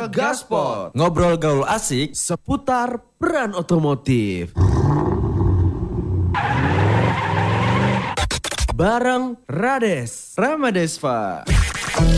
Gaspot. Ngobrol gaul asik Seputar peran otomotif. Bareng Rades Ramadesva.